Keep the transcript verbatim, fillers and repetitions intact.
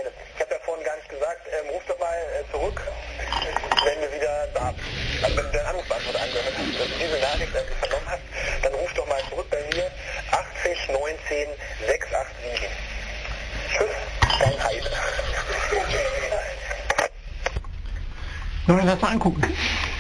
gemeldet. Ich habe ja vorhin gar nicht gesagt, ähm, ruf doch mal äh, zurück, wenn du wieder da bist. Also wenn du deinen Anrufbeantworter angehört hast, wenn du diese Nachricht also vernommen hast, dann ruf doch mal zurück bei mir achtzig neunzehn sechshundertsiebenundachtzig. Tschüss, dein Heide. Sollen wir das mal angucken?